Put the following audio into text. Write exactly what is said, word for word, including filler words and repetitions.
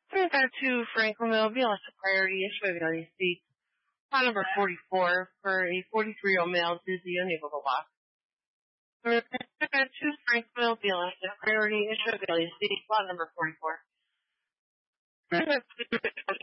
twenty-five to Franklinville, B L S priority issue availability seat. Spot number forty-four for a forty-three-year-old male dizzy, unable to walk. twenty-five to Franklinville, B L S priority issue availability seat. Spot number forty-four.